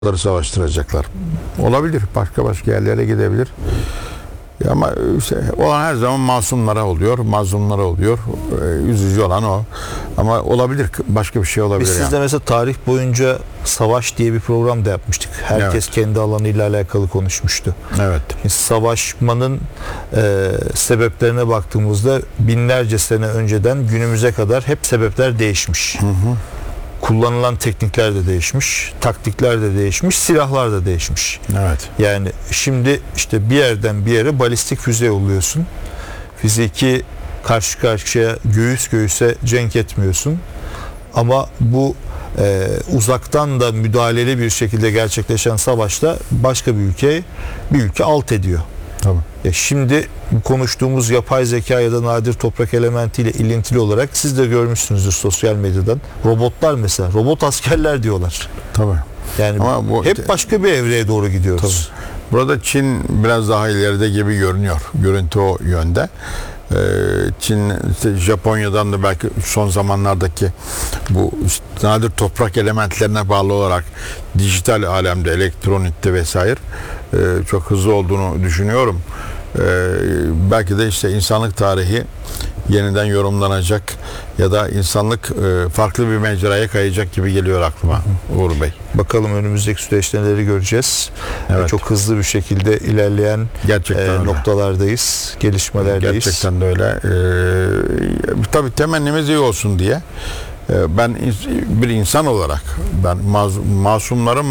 savaştıracaklar. Olabilir. Başka yerlere gidebilir. Ama işte olan her zaman masumlara oluyor, mazlumlara oluyor. Üzücü olan o. Ama olabilir. Başka bir şey olabilir. Biz sizde mesela tarih boyunca savaş diye bir program da yapmıştık. Herkes kendi alanıyla alakalı konuşmuştu. Evet. Savaşmanın sebeplerine baktığımızda binlerce sene önceden günümüze kadar hep sebepler değişmiş. Hı hı. Kullanılan teknikler de değişmiş, taktikler de değişmiş, silahlar da değişmiş. Evet. Yani şimdi işte bir yerden bir yere balistik füze yolluyorsun. Fiziki karşı karşıya göğüs göğüse cenk etmiyorsun. Ama bu uzaktan da müdahaleli bir şekilde gerçekleşen savaşta başka bir ülke alt ediyor. Tabii. Şimdi bu konuştuğumuz yapay zeka ya da nadir toprak elementiyle ilintili olarak siz de görmüşsünüzdür sosyal medyadan. Robotlar mesela, robot askerler diyorlar. Tabii. Yani ama bu, hep başka bir evreye doğru gidiyoruz. Tabii. Burada Çin biraz daha ileride gibi görünüyor. Görüntü o yönde. Çin, işte Japonya'dan da belki son zamanlardaki bu işte nadir toprak elementlerine bağlı olarak dijital alemde, elektronikte vesaire çok hızlı olduğunu düşünüyorum. Belki de işte insanlık tarihi yeniden yorumlanacak ya da insanlık farklı bir mecraya kayacak gibi geliyor aklıma Uğur Bey. Bakalım önümüzdeki süreçte neleri göreceğiz. Evet. Çok hızlı bir şekilde ilerleyen noktalardayız, gelişmelerdeyiz. Gerçekten de öyle. Tabii temennimiz iyi olsun diye. Ben bir insan olarak mazlumların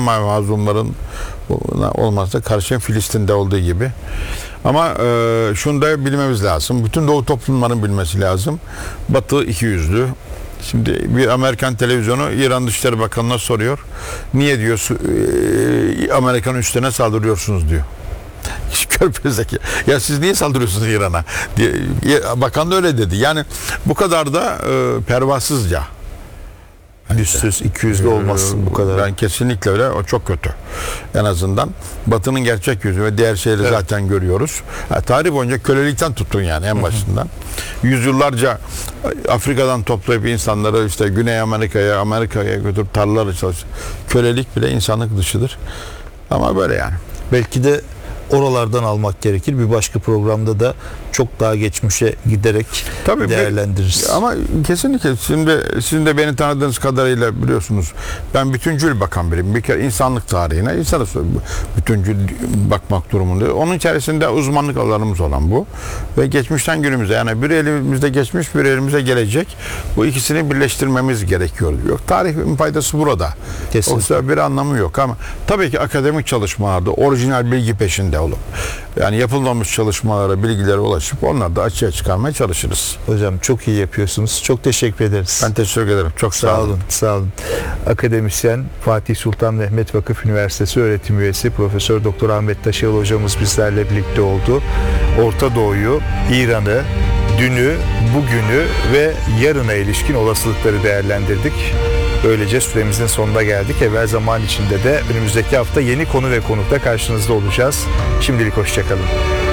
olmazsa karşıyım Filistin'de olduğu gibi. Ama şunu da bilmemiz lazım. Bütün Doğu toplumların bilmesi lazım. Batı ikiyüzlü. Şimdi bir Amerikan televizyonu İran Dışişleri Bakanı'na soruyor. Niye diyor Amerikan üstüne saldırıyorsunuz diyor. Körfez'deki. Ya siz niye saldırıyorsunuz İran'a? Bakan da öyle dedi. Yani bu kadar da pervasızca. Yüzsüz, ikiyüzlü olmazsın bu kadar. Ben kesinlikle öyle. O çok kötü. En azından Batı'nın gerçek yüzü ve diğer şeyleri zaten görüyoruz. Tarih boyunca kölelikten tuttun yani en başından. Yüzyıllarca Afrika'dan toplayıp insanları işte Güney Amerika'ya götürüp tarlalara çalışıyor. Kölelik bile insanlık dışıdır. Ama böyle yani. Belki de oralardan almak gerekir. Bir başka programda da çok daha geçmişe giderek değerlendiririz. Ama kesinlikle şimdi sizin de beni tanıdığınız kadarıyla biliyorsunuz ben bütüncül bakan biriyim. Bir kere insanlık tarihine bütüncül bakmak durumunda. Onun içerisinde uzmanlık alanımız olan bu. Ve geçmişten günümüze yani bir elimizde geçmiş bir elimize gelecek. Bu ikisini birleştirmemiz gerekiyor. Yok tarihin faydası burada. Kesinlikle. Yoksa bir anlamı yok ama tabii ki akademik çalışmalarda orijinal bilgi peşinde olup yani yapılmamış çalışmalara, bilgilere ulaşıp onları da açığa çıkarmaya çalışırız. Hocam çok iyi yapıyorsunuz. Çok teşekkür ederiz. Ben teşekkür ederim. Çok sağ olun. Sağ olun. Akademisyen Fatih Sultan Mehmet Vakıf Üniversitesi öğretim üyesi Profesör Doktor Ahmet Taşıyalı hocamız bizlerle birlikte oldu. Orta Doğu'yu, İran'ı, dünü, bugünü ve yarına ilişkin olasılıkları değerlendirdik. Böylece süremizin sonuna geldik. Evvel zaman içinde de önümüzdeki hafta yeni konu ve konukla karşınızda olacağız. Şimdilik hoşça kalın.